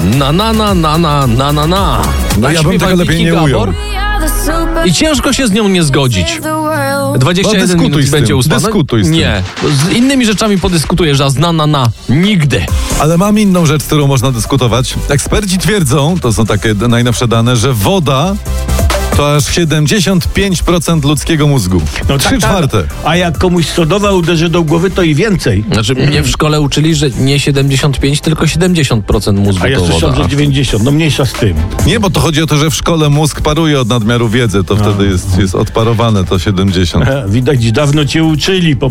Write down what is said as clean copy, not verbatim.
Na. No ja bym tego lepiej nie ujął. I ciężko się z nią nie zgodzić. 21 minut i będzie ustawa. Dyskutuj z tym. Nie. Z innymi rzeczami podyskutujesz, a z na. Nigdy. Ale mam inną rzecz, którą można dyskutować. Eksperci twierdzą, to są takie najnowsze dane, że woda to aż 75% ludzkiego mózgu. No 3/4. A jak komuś sodowa uderzy do głowy, to i więcej. Znaczy mnie w szkole uczyli, że nie 75, tylko 70% mózgu A ja to słyszałem, woda. że 90. No mniejsza z tym. Nie, bo to chodzi o to, że w szkole mózg paruje od nadmiaru wiedzy, to wtedy jest odparowane to 70. Widać, dawno cię uczyli, po